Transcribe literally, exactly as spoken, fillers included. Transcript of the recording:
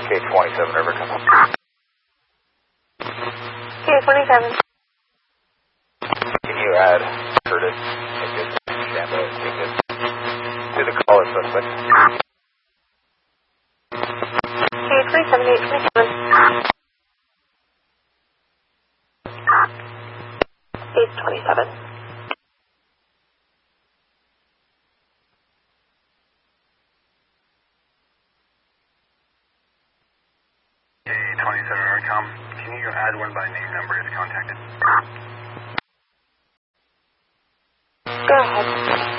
K twenty-seven, over. K twenty-seven. Can you add Curtis Tickets, Shambo Tickets to the caller suspect? K twenty-seven, eight twenty-seven. eight twenty-seven. K twenty-seven, Oricom. Can you add one by name number if contacted? Go ahead.